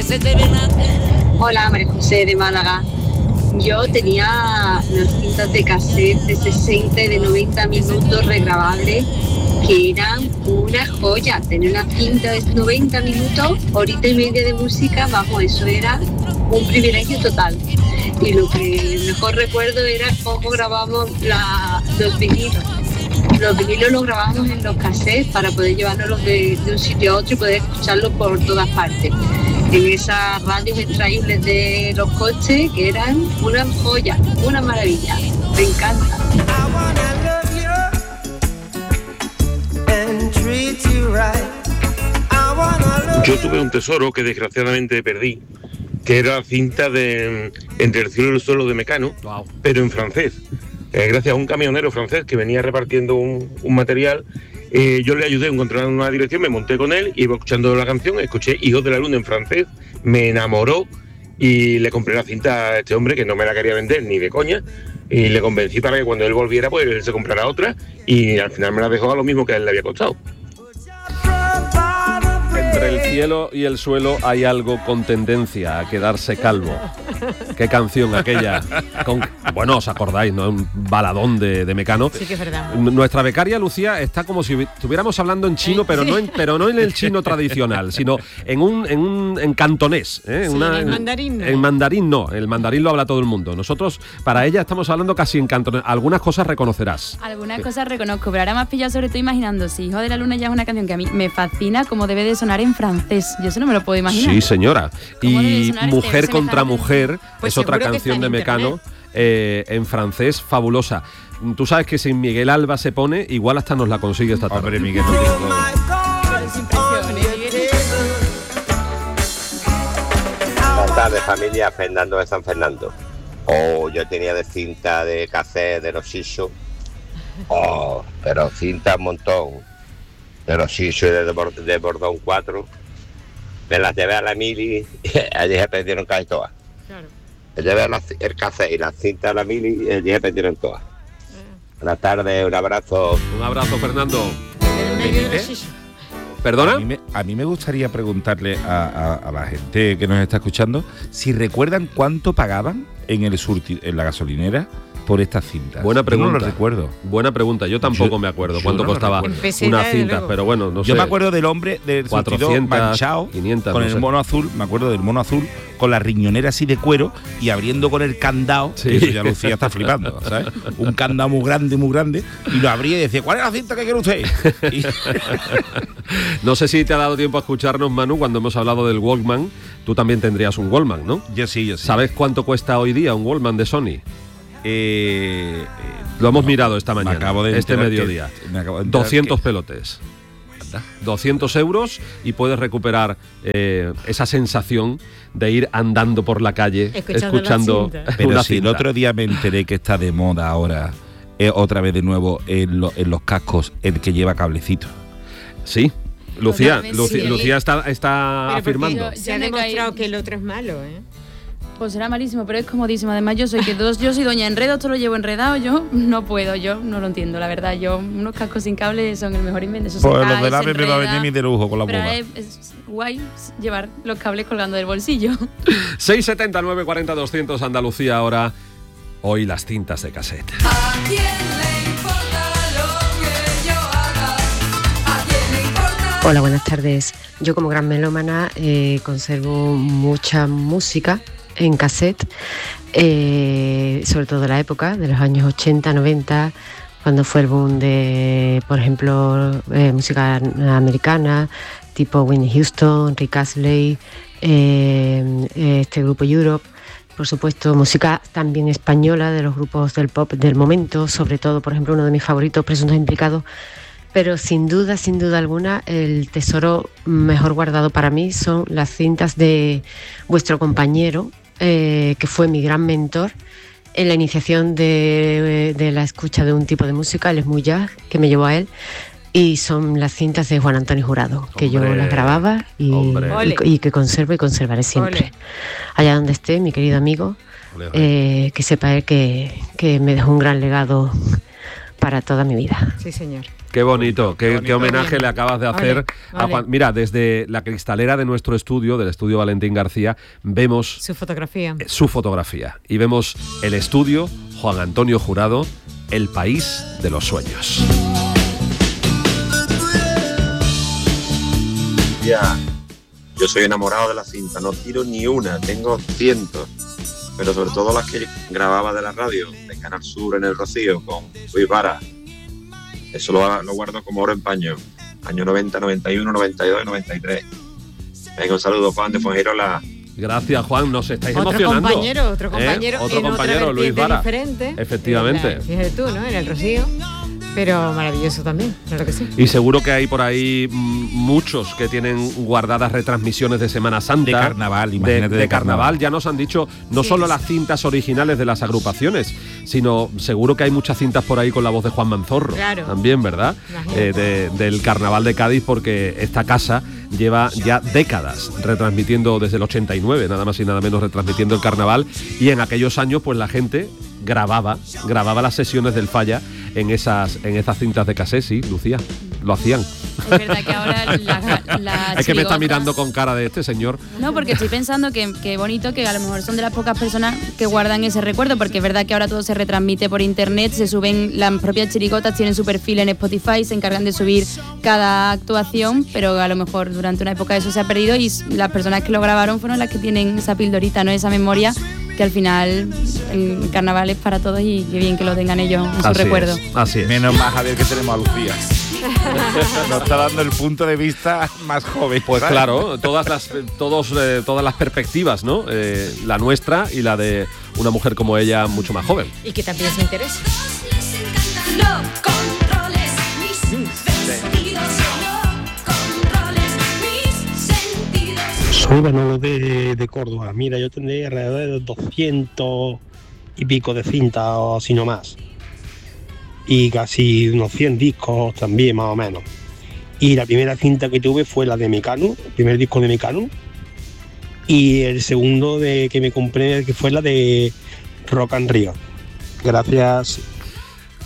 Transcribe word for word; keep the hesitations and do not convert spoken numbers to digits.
Hola, María José de Málaga. Yo tenía unas cintas de cassette de sesenta y de noventa minutos regrabables que eran una joya. Tener una cinta de noventa minutos, horita y media de música, vamos, eso era un privilegio total. Y lo que mejor recuerdo era cómo grabamos la, los vinilos. Los vinilos los grabábamos en los cassettes para poder llevárnoslos de, de un sitio a otro y poder escucharlos por todas partes. En esas radios extraíbles de los coches que eran una joya, una maravilla. Me encanta. Yo tuve un tesoro que desgraciadamente perdí, que era cinta de Entre el cielo y el suelo de Mecano, wow. Pero en francés. Eh, gracias a un camionero francés que venía repartiendo un, un material, eh, yo le ayudé a encontrar una dirección, me monté con él, iba escuchando la canción, escuché Hijos de la Luna en francés, me enamoró y le compré la cinta a este hombre que no me la quería vender ni de coña, y le convencí para que cuando él volviera pues él se comprara otra, y al final me la dejó a lo mismo que a él le había costado. Entre el cielo y el suelo hay algo con tendencia a quedarse calvo. Qué canción aquella. Con, bueno, os acordáis, ¿no? Un baladón de, de Mecano. Sí que es verdad. Nuestra becaria Lucía está como si estuviéramos hablando en chino, pero, sí. no en, pero no en el chino tradicional, sino en un en un en cantonés. ¿eh? Sí, Una, en mandarín no. En mandarín no, el mandarín lo habla todo el mundo. Nosotros, para ella, estamos hablando casi en cantonés. Algunas cosas reconocerás. Algunas sí. cosas reconozco, pero ahora me has pillado sobre todo imaginando si Hijo de la Luna ya es una canción que a mí me fascina, como debe de sonar en francés. Yo eso no me lo puedo imaginar. Sí, señora. Y Mujer contra Mujer pues es otra canción de Mecano eh, en francés fabulosa. Tú sabes que si Miguel Alba se pone, igual hasta nos la consigue esta tarde. Hombre, Miguel, no tiene todo. Buenas tardes, familia. Fernando de San Fernando. Oh, yo tenía de cinta de cassette de los Sisos. Oh, pero cinta un montón. De los Sisos y de, de, de Bordón cuatro. Me las llevé a la Mili y allí se perdieron casi todas. Claro. Me llevé la, el cassette y las cintas a la Mili y allí se perdieron todas. Uh. Buenas tardes, un abrazo. Un abrazo, Fernando. ¿Eh? ¿Perdona? A mí, me, a mí me gustaría preguntarle a, a, a la gente que nos está escuchando si recuerdan cuánto pagaban en el surti, en la gasolinera por estas cintas. Buena pregunta. Yo no lo recuerdo. Buena pregunta. Yo tampoco yo, me acuerdo yo cuánto no costaba una cinta, pero bueno, no sé. Yo me acuerdo del hombre del surtidor manchado quinientas, con no el sé. mono azul, me acuerdo del mono azul con la riñonera así de cuero y abriendo con el candado, sí. Eso ya Lucía está flipando, ¿sabes? Un candado muy grande, muy grande, y lo abría y decía, ¿cuál es la cinta que quiere usted? Y... No sé si te ha dado tiempo a escucharnos, Manu, cuando hemos hablado del Walkman. Tú también tendrías un Walkman, ¿no? Yo sí, yo sí. ¿Sabes cuánto cuesta hoy día un Walkman de Sony? Eh, eh, Lo hemos no, mirado esta mañana, acabo de este mediodía. De doscientos que... pelotes. doscientos euros y puedes recuperar eh, esa sensación de ir andando por la calle escuchando, escuchando Pero una si cinta. El otro día me enteré que está de moda ahora, eh, otra vez de nuevo en, lo, en los cascos, el que lleva cablecito. Sí. Lucía, Lucía, sí. Lucía está, está afirmando. Yo, se ha demostrado que el otro es malo, ¿eh? Pues será malísimo, pero es comodísimo. Además, yo soy que dos, yo soy doña enredo, todo lo llevo enredado, yo no puedo, yo no lo entiendo, la verdad. Yo, unos cascos sin cable son el mejor invento. Eso pues se los del AVE me va a venir mi de lujo con la pero boda. es, es guay llevar los cables colgando del bolsillo. seis setenta, nueve cuarenta, doscientos Andalucía ahora. Hoy las cintas de cassette. ¿A quién le importa lo que yo haga? ¿A quién le importa? Hola, buenas tardes. Yo como gran melómana eh, conservo mucha música en cassette, eh, sobre todo de la época, de los años ochenta, noventa, cuando fue el boom de, por ejemplo, eh, música americana, tipo Whitney Houston, Rick Astley, eh, este grupo Europe. Por supuesto, música también española de los grupos del pop del momento, sobre todo, por ejemplo, uno de mis favoritos, Presuntos Implicados. Pero sin duda, sin duda alguna, el tesoro mejor guardado para mí son las cintas de vuestro compañero, eh, que fue mi gran mentor en la iniciación de, de la escucha de un tipo de música, el smooth jazz, que me llevó a él. Y son las cintas de Juan Antonio Jurado, que hombre, yo las grababa y, y, y que conservo y conservaré siempre. Ole. Allá donde esté, mi querido amigo, ole, ole. Eh, que sepa él que, que me dejó un gran legado para toda mi vida. Sí, señor. Qué bonito, qué, Qué bonito. qué homenaje le acabas de hacer. Ole, a ole. Juan. Mira, desde la cristalera de nuestro estudio, del estudio Valentín García, vemos Su fotografía. su fotografía y vemos el estudio Juan Antonio Jurado, el país de los sueños. Ya, yo soy enamorado de la cinta, no tiro ni una, tengo cientos, pero sobre todo las que grababa de la radio, de Canal Sur en el Rocío, con Luis Vara. Eso lo, lo guardo como oro en paño. Año noventa, noventa y uno, noventa y dos y noventa y tres. Venga, un saludo, Juan de Fuengirola. Gracias, Juan, nos estáis Otro emocionando. compañero, otro ¿Eh? compañero, Otro en compañero, otra Luis vertiente Vara. diferente. Efectivamente. En la- Fíjate tú, ¿no? En el Rocío. Pero maravilloso también, claro que sí. Y seguro que hay por ahí mm, muchos que tienen guardadas retransmisiones de Semana Santa. De carnaval, imagínate, De, de de carnaval. carnaval. Ya nos han dicho no Sí. solo las cintas originales de las agrupaciones, sino seguro que hay muchas cintas por ahí con la voz de Juan Manzorro. Claro. También, ¿verdad? Imagínate. Eh, de- del Carnaval de Cádiz, porque esta casa lleva ya décadas retransmitiendo desde el ochenta y nueve, nada más y nada menos retransmitiendo el carnaval. Y en aquellos años, pues la gente grababa, grababa las sesiones del Falla en esas, en esas cintas de cassette, sí, Lucía, lo hacían. Es verdad que ahora la, la Es que me está chirigota- mirando con cara de este señor. No, porque estoy pensando que, que bonito que a lo mejor son de las pocas personas que guardan ese recuerdo, porque es verdad que ahora todo se retransmite por internet, se suben, las propias chirigotas tienen su perfil en Spotify, se encargan de subir cada actuación, pero a lo mejor durante una época eso se ha perdido y las personas que lo grabaron fueron las que tienen esa pildorita, ¿no? Esa memoria que al final el carnaval es para todos y qué bien que lo tengan ellos en su Así recuerdo. es, así es. Menos más, Javier, que tenemos a Lucía. Nos está dando el punto de vista más joven. Pues ¿sabes? claro, todas las, todos, eh, todas las perspectivas, ¿no? Eh, la nuestra y la de una mujer como ella, mucho más joven. Y que también se interesa. No controles mis sentidos, no controles mis sentidos. Soy Manolo de, de Córdoba. Mira, yo tendré alrededor de doscientos y pico de cintas o si no más. Y casi unos cien discos también, más o menos. Y la primera cinta que tuve fue la de Mecano, el primer disco de Mecano. Y el segundo de que me compré que fue la de Rock and Rio. Gracias.